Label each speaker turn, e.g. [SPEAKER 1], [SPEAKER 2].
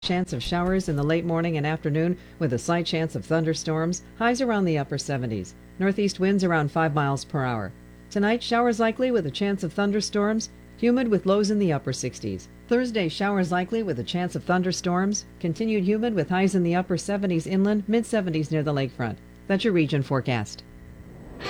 [SPEAKER 1] Chance of showers in the late morning and afternoon with a slight chance of thunderstorms. Highs around the upper 70s. Northeast winds around 5 miles per hour. Tonight, showers likely with a chance of thunderstorms. Humid with lows in the upper 60s. Thursday, showers likely with a chance of thunderstorms. Continued humid with highs in the upper 70s inland, mid 70s near the lakefront. That's your region forecast.